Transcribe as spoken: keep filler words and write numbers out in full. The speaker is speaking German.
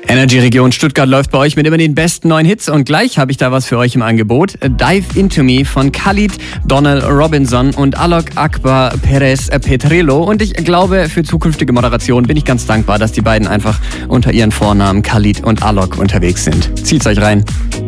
Energy Region Stuttgart läuft bei euch mit immer den besten neuen Hits und gleich habe ich da was für euch im Angebot. Dive Into Me von Khalid, Donald Robinson und Alok Akbar Perez Petrillo. Und ich glaube, für zukünftige Moderationen bin ich ganz dankbar, dass die beiden einfach unter ihren Vornamen Khalid und Alok unterwegs sind. Zieht's euch rein.